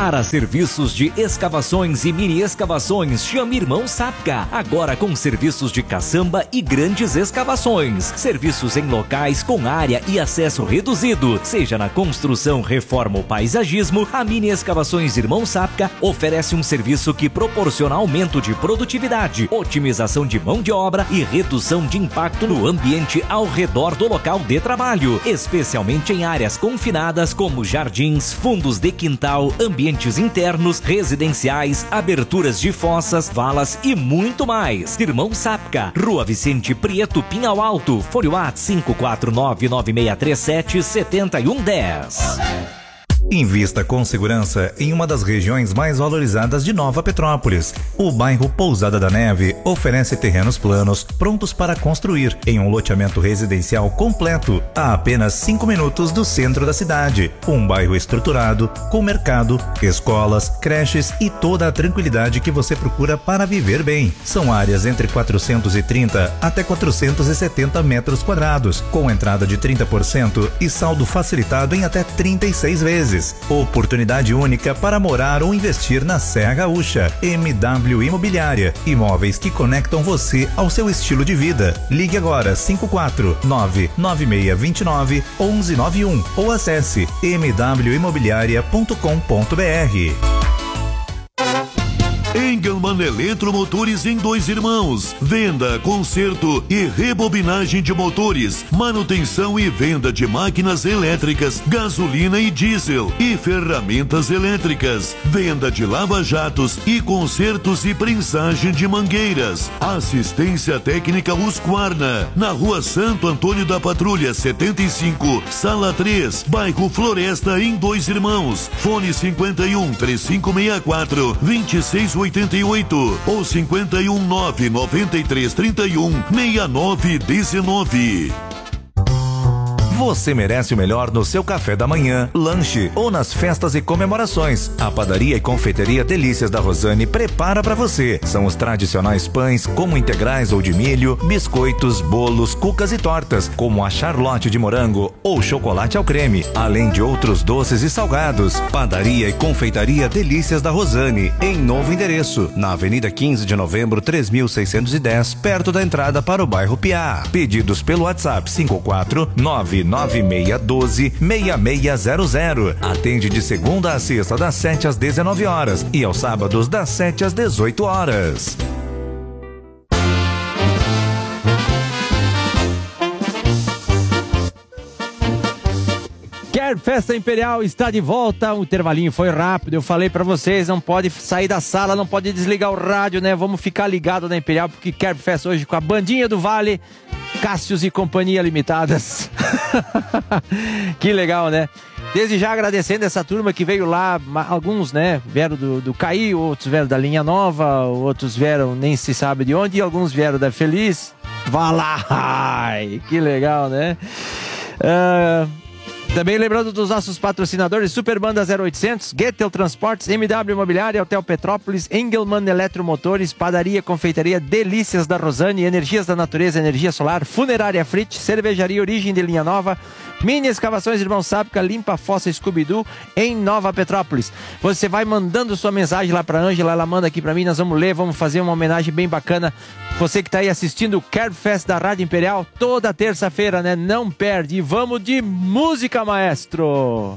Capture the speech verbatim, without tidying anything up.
Para serviços de escavações e mini escavações, chame Irmão Sapka. Agora com serviços de caçamba e grandes escavações. Serviços em locais com área e acesso reduzido. Seja na construção, reforma ou paisagismo, a Mini Escavações Irmão Sapka oferece um serviço que proporciona aumento de produtividade, otimização de mão de obra e redução de impacto no ambiente ao redor do local de trabalho, especialmente em áreas confinadas como jardins, fundos de quintal, ambientes internos, residenciais, aberturas de fossas, valas e muito mais. Irmão Sapka, Rua Vicente Prieto, Pinhal Alto, Fone WhatsApp cinco quatro nove, nove seis três sete, sete um um zero. Invista com segurança em uma das regiões mais valorizadas de Nova Petrópolis. O bairro Pousada da Neve oferece terrenos planos prontos para construir em um loteamento residencial completo a apenas cinco minutos do centro da cidade. Um bairro estruturado, com mercado, escolas, creches e toda a tranquilidade que você procura para viver bem. São áreas entre quatrocentos e trinta até quatrocentos e setenta metros quadrados, com entrada de trinta por cento e saldo facilitado em até trinta e seis vezes. Oportunidade única para morar ou investir na Serra Gaúcha. M W Imobiliária. Imóveis que conectam você ao seu estilo de vida. Ligue agora cinco quatro nove, nove seis dois nove, um um nove um ou acesse m w imobiliaria ponto com ponto b r. Engelmann Eletromotores em Dois Irmãos. Venda, conserto e rebobinagem de motores, manutenção e venda de máquinas elétricas, gasolina e diesel e ferramentas elétricas. Venda de lava-jatos e consertos e prensagem de mangueiras. Assistência técnica Husqvarna. Na Rua Santo Antônio da Patrulha setenta e cinco, Sala três, bairro Floresta em Dois Irmãos. Fone cinquenta e um, três cinco seis quatro, dois seis oitenta e oito ou cinquenta e um, nove noventa e três, trinta e um, sessenta e nove dezenove. Você merece o melhor no seu café da manhã, lanche ou nas festas e comemorações. A padaria e confeitaria Delícias da Rosane prepara para você. São os tradicionais pães, como integrais ou de milho, biscoitos, bolos, cucas e tortas, como a Charlotte de morango ou chocolate ao creme, além de outros doces e salgados. Padaria e confeitaria Delícias da Rosane, em novo endereço, na Avenida quinze de Novembro, três mil seiscentos e dez, perto da entrada para o bairro Piá. Pedidos pelo WhatsApp cinco quatro nove nove seis um dois, seis seis zero zero. Atende de segunda a sexta das sete às dezenove horas e aos sábados das sete às dezoito horas. Quer Festa Imperial está de volta. O intervalinho foi rápido. Eu falei pra vocês, não pode sair da sala, não pode desligar o rádio, né? Vamos ficar ligado na Imperial, porque Quer Festa hoje com a Bandinha do Vale, Cássius e Companhia Limitadas. Que legal, né? Desde já agradecendo essa turma que veio lá, alguns, né, vieram do, do Caí, outros vieram da Linha Nova, outros vieram nem se sabe de onde, e alguns vieram da Feliz. Vá lá! Ai, que legal, né? Uh... Também lembrando dos nossos patrocinadores: Superbanda zero oitocentos, Gettel Transportes, M W Imobiliária, Hotel Petrópolis, Engelmann Eletromotores, Padaria, Confeitaria Delícias da Rosane, Energias da Natureza, Energia Solar, Funerária Frit, Cervejaria Origem de Linha Nova, Mini Escavações Irmão Sapka, Limpa Fossa Scooby-Doo em Nova Petrópolis. Você vai mandando sua mensagem lá pra Ângela, ela manda aqui pra mim, nós vamos ler, vamos fazer uma homenagem bem bacana. Você que tá aí assistindo o Quer Fest da Rádio Imperial toda terça-feira, né? Não perde. E vamos de música, maestro!